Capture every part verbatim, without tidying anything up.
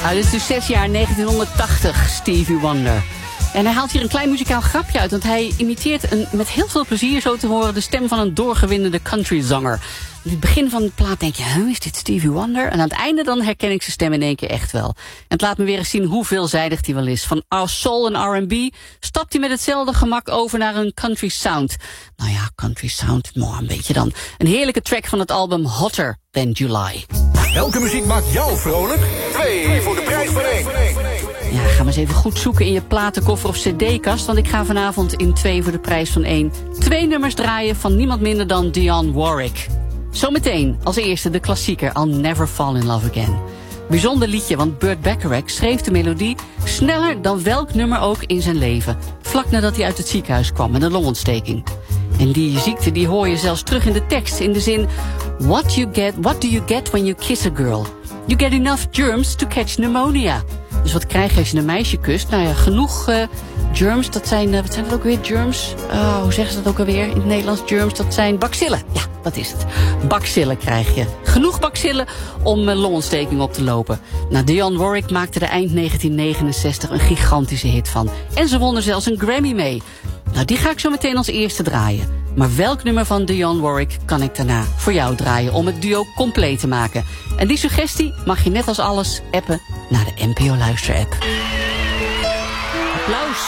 Ah, dit is dus zes jaar negentienhonderdtachtig, Stevie Wonder. En hij haalt hier een klein muzikaal grapje uit, want hij imiteert een, met heel veel plezier zo te horen de stem van een doorgewinterde countryzanger. In het begin van de plaat denk je, huh, is dit Stevie Wonder? En aan het einde dan herken ik zijn stem in één keer echt wel. En het laat me weer eens zien hoe veelzijdig hij wel is. Van soul en R en B stapt hij met hetzelfde gemak over naar een country sound. Nou ja, country sound, nou een beetje dan. Een heerlijke track van het album Hotter Than July. Welke muziek maakt jou vrolijk? Twee voor de prijs van één. Ja, ga maar eens even goed zoeken in je platenkoffer of cd-kast, want ik ga vanavond in twee voor de prijs van één twee nummers draaien van niemand minder dan Dionne Warwick. Zometeen als eerste de klassieker I'll Never Fall in Love Again. Bijzonder liedje, want Burt Bacharach schreef de melodie sneller dan welk nummer ook in zijn leven. Vlak nadat hij uit het ziekenhuis kwam met een longontsteking. En die ziekte die hoor je zelfs terug in de tekst in de zin What, you get, what do you get when you kiss a girl? You get enough germs to catch pneumonia. Dus wat krijg je als je een meisje kust? Nou ja, genoeg uh, germs, dat zijn, uh, wat zijn dat ook weer, germs? Uh, hoe zeggen ze dat ook alweer in het Nederlands? Germs, dat zijn bacillen. Ja, dat is het. Bacillen krijg je. Genoeg bacillen om uh, longontsteking op te lopen. Nou, Dionne Warwick maakte er eind negentien negenenzestig een gigantische hit van. En ze won er zelfs een Grammy mee. Nou, die ga ik zo meteen als eerste draaien. Maar welk nummer van Dionne Warwick kan ik daarna voor jou draaien om het duo compleet te maken? En die suggestie mag je net als alles appen naar de N P O Luister-app. Applaus.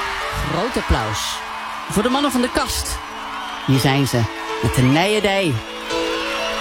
Groot applaus. Voor de mannen van de kast. Hier zijn ze met de Nijedij.